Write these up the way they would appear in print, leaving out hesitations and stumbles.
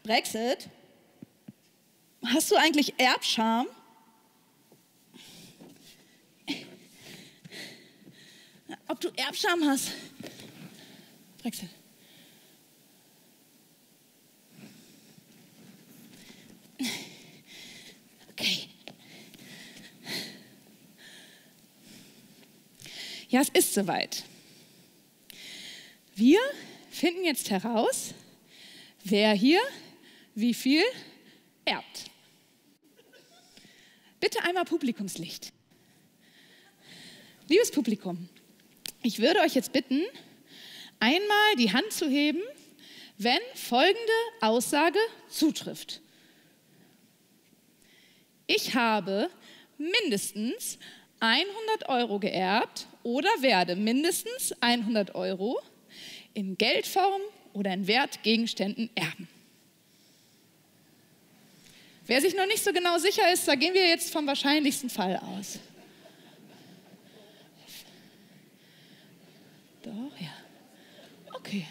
Brexit, hast du eigentlich Erbscham? Ob du Erbscham hast? Brexit. Okay. Ja, es ist soweit. Wir finden jetzt heraus, wer hier wie viel erbt. Bitte einmal Publikumslicht. Liebes Publikum, ich würde euch jetzt bitten, einmal die Hand zu heben, wenn folgende Aussage zutrifft. Ich habe mindestens 100 Euro geerbt oder werde mindestens 100 Euro in Geldform oder in Wertgegenständen erben. Wer sich noch nicht so genau sicher ist, da gehen wir jetzt vom wahrscheinlichsten Fall aus. Doch, ja. Okay.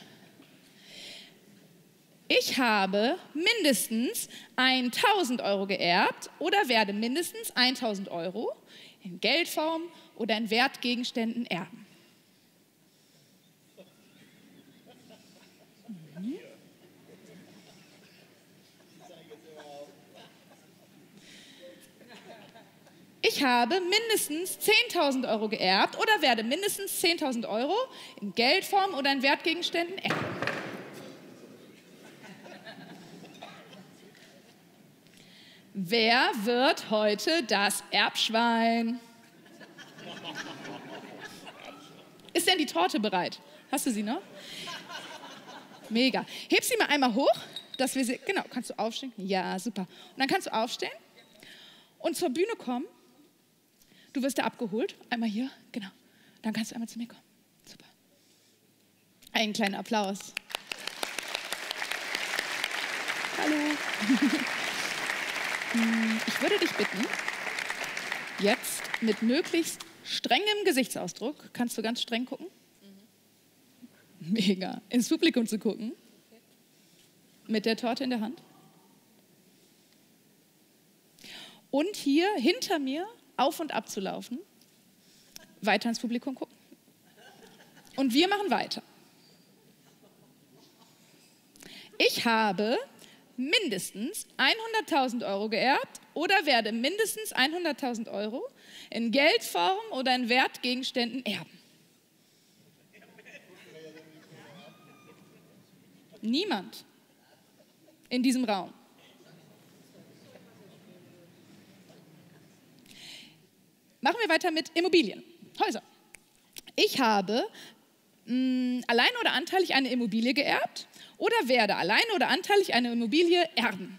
Ich habe mindestens 1000 Euro geerbt oder werde mindestens 1000 Euro in Geldform oder in Wertgegenständen erben. Ich habe mindestens 10.000 Euro geerbt oder werde mindestens 10.000 Euro in Geldform oder in Wertgegenständen erben. Wer wird heute das Erbschwein? Ist denn die Torte bereit? Hast du sie noch? Mega. Heb sie mal einmal hoch, dass wir sie... Genau, kannst du aufstehen? Ja, super. Und dann kannst du aufstehen und zur Bühne kommen. Du wirst da abgeholt. Einmal hier, genau. Dann kannst du einmal zu mir kommen. Super. Einen kleinen Applaus. Hallo. Ich würde dich bitten, jetzt mit möglichst strengem Gesichtsausdruck, kannst du ganz streng gucken? Mega. Ins Publikum zu gucken. Mit der Torte in der Hand. Und hier hinter mir auf und ab zu laufen. Weiter ins Publikum gucken. Und wir machen weiter. Ich habe mindestens 100.000 Euro geerbt oder werde mindestens 100.000 Euro in Geldform oder in Wertgegenständen erben. Niemand in diesem Raum. Machen wir weiter mit Immobilien, Häuser. Ich habe allein oder anteilig eine Immobilie geerbt oder werde allein oder anteilig eine Immobilie erben.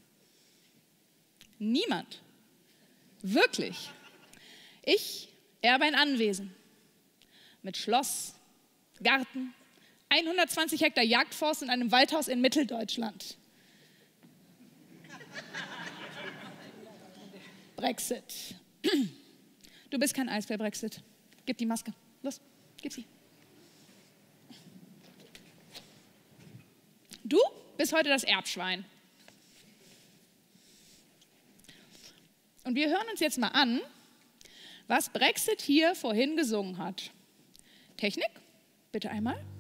Niemand. Wirklich. Ich erbe ein Anwesen mit Schloss, Garten, 120 Hektar Jagdforst in einem Waldhaus in Mitteldeutschland. Brexit. Du bist kein Eisbär, Brexit. Gib die Maske. Los, gib sie. Du bist heute das Erbschwein. Und wir hören uns jetzt mal an, was Brexit hier vorhin gesungen hat. Technik, bitte einmal.